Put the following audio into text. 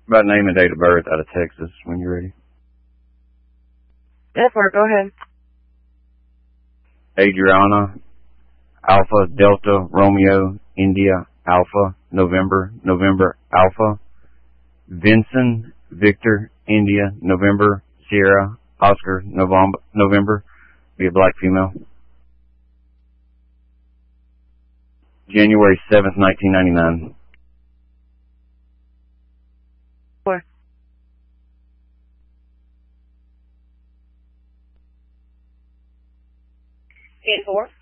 About name and date of birth out of Texas when you're ready. Edward, go ahead. Adriana, Alpha, Delta, Romeo, India, Alpha, November, November, Alpha. Vincent, Victor, India, November, Sierra, Oscar, November. Be a black female. January 7th, 1999. 4. 4.